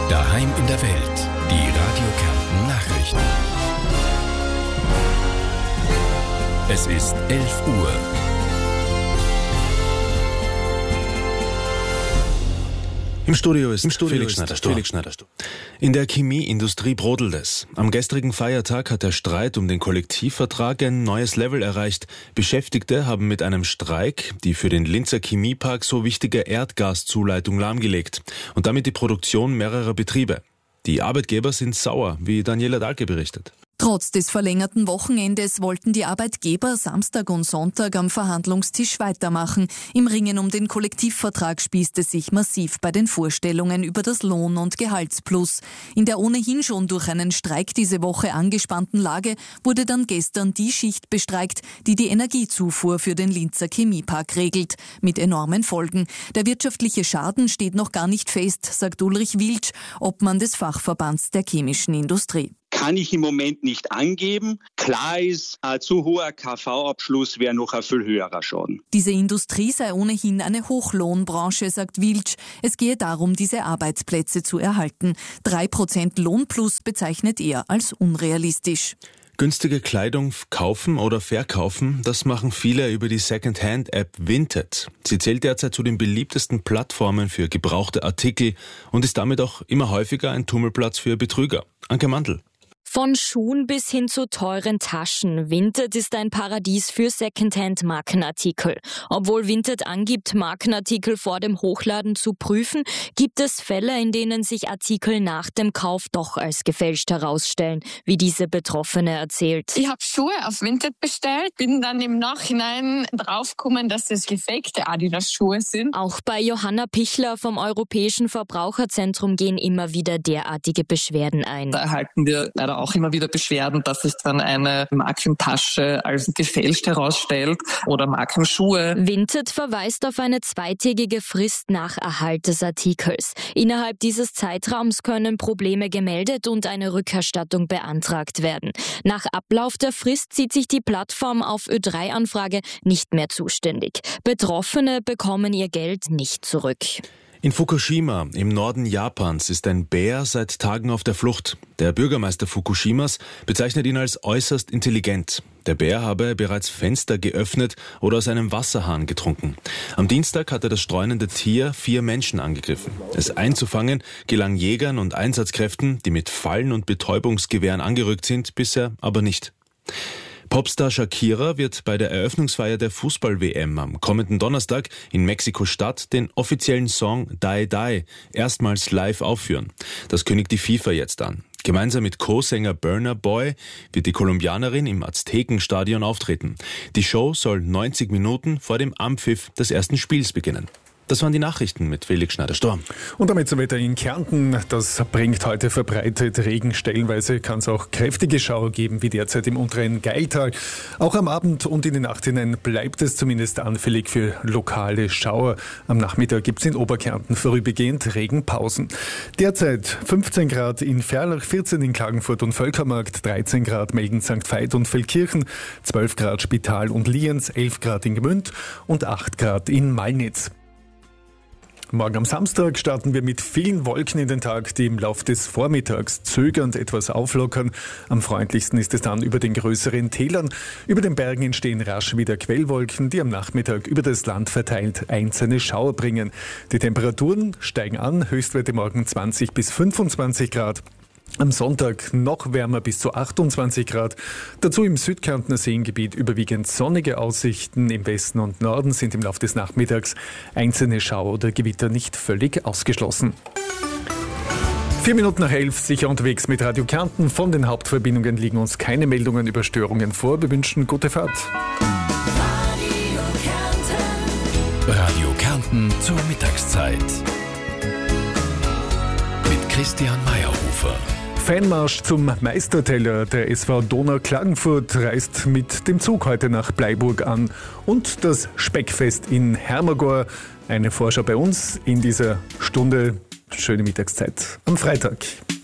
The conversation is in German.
Daheim in der Welt. Die Radio Kärnten Nachrichten. Es ist 11 Uhr. Im Studio ist Felix Schneider. In der Chemieindustrie brodelt es. Am gestrigen Feiertag hat der Streit um den Kollektivvertrag ein neues Level erreicht. Beschäftigte haben mit einem Streik die für den Linzer Chemiepark so wichtige Erdgaszuleitung lahmgelegt und damit die Produktion mehrerer Betriebe. Die Arbeitgeber sind sauer, wie Daniela Dahlke berichtet. Trotz des verlängerten Wochenendes wollten die Arbeitgeber Samstag und Sonntag am Verhandlungstisch weitermachen. Im Ringen um den Kollektivvertrag spießt es sich massiv bei den Vorstellungen über das Lohn- und Gehaltsplus. In der ohnehin schon durch einen Streik diese Woche angespannten Lage wurde dann gestern die Schicht bestreikt, die die Energiezufuhr für den Linzer Chemiepark regelt, mit enormen Folgen. Der wirtschaftliche Schaden steht noch gar nicht fest, sagt Ulrich Wiltsch, Obmann des Fachverbands der chemischen Industrie. Kann ich im Moment nicht angeben. Klar ist, ein zu hoher KV-Abschluss wäre noch ein viel höherer Schaden. Diese Industrie sei ohnehin eine Hochlohnbranche, sagt Wiltsch. Es gehe darum, diese Arbeitsplätze zu erhalten. 3% Lohnplus bezeichnet er als unrealistisch. Günstige Kleidung kaufen oder verkaufen, das machen viele über die Second-Hand-App Vinted. Sie zählt derzeit zu den beliebtesten Plattformen für gebrauchte Artikel und ist damit auch immer häufiger ein Tummelplatz für Betrüger. Anke Mandl. Von Schuhen bis hin zu teuren Taschen. Vinted ist ein Paradies für Secondhand-Markenartikel. Obwohl Vinted angibt, Markenartikel vor dem Hochladen zu prüfen, gibt es Fälle, in denen sich Artikel nach dem Kauf doch als gefälscht herausstellen, wie diese Betroffene erzählt. Ich habe Schuhe auf Vinted bestellt, bin dann im Nachhinein draufgekommen, dass es gefakte Adidas-Schuhe sind. Auch bei Johanna Pichler vom Europäischen Verbraucherzentrum gehen immer wieder derartige Beschwerden ein. Da erhalten wir leider auch immer wieder Beschwerden, dass sich dann eine Markentasche als gefälscht herausstellt oder Markenschuhe. Vinted verweist auf eine 2-tägige Frist nach Erhalt des Artikels. Innerhalb dieses Zeitraums können Probleme gemeldet und eine Rückerstattung beantragt werden. Nach Ablauf der Frist sieht sich die Plattform auf Ö3-Anfrage nicht mehr zuständig. Betroffene bekommen ihr Geld nicht zurück. In Fukushima im Norden Japans ist ein Bär seit Tagen auf der Flucht. Der Bürgermeister Fukushimas bezeichnet ihn als äußerst intelligent. Der Bär habe bereits Fenster geöffnet oder aus einem Wasserhahn getrunken. Am Dienstag hatte das streunende Tier 4 Menschen angegriffen. Es einzufangen gelang Jägern und Einsatzkräften, die mit Fallen und Betäubungsgewehren angerückt sind, bisher aber nicht. Popstar Shakira wird bei der Eröffnungsfeier der Fußball-WM am kommenden Donnerstag in Mexiko-Stadt den offiziellen Song Die Die erstmals live aufführen. Das kündigt die FIFA jetzt an. Gemeinsam mit Co-Sänger Burna Boy wird die Kolumbianerin im Aztekenstadion auftreten. Die Show soll 90 Minuten vor dem Anpfiff des ersten Spiels beginnen. Das waren die Nachrichten mit Felix Schneider-Storm. Und damit zum Wetter in Kärnten. Das bringt heute verbreitet Regen. Stellenweise kann es auch kräftige Schauer geben, wie derzeit im unteren Gailtal. Auch am Abend und in die Nacht hinein bleibt es zumindest anfällig für lokale Schauer. Am Nachmittag gibt es in Oberkärnten vorübergehend Regenpausen. Derzeit 15 Grad in Ferlach, 14 in Klagenfurt und Völkermarkt, 13 Grad Melden, St. Veit und Feldkirchen, 12 Grad Spital und Lienz, 11 Grad in Gmünd und 8 Grad in Malnitz. Morgen am Samstag starten wir mit vielen Wolken in den Tag, die im Lauf des Vormittags zögernd etwas auflockern. Am freundlichsten ist es dann über den größeren Tälern. Über den Bergen entstehen rasch wieder Quellwolken, die am Nachmittag über das Land verteilt einzelne Schauer bringen. Die Temperaturen steigen an, Höchstwerte morgen 20 bis 25 Grad. Am Sonntag noch wärmer bis zu 28 Grad. Dazu im Südkärntner Seengebiet überwiegend sonnige Aussichten. Im Westen und Norden sind im Laufe des Nachmittags einzelne Schauer oder Gewitter nicht völlig ausgeschlossen. 4 Minuten nach 11, sicher unterwegs mit Radio Kärnten. Von den Hauptverbindungen liegen uns keine Meldungen über Störungen vor. Wir wünschen gute Fahrt. Radio Kärnten zur Mittagszeit. Mit Christian Meyerhofer. Fanmarsch zum Meisterteller. Der SV Donau Klagenfurt reist mit dem Zug heute nach Bleiburg an. Und das Speckfest in Hermagor. Eine Vorschau bei uns in dieser Stunde. Schöne Mittagszeit am Freitag.